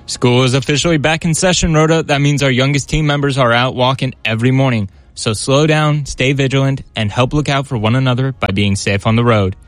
School is officially back in session, Rhoda. That means our youngest team members are out walking every morning. So slow down, stay vigilant, and help look out for one another by being safe on the road.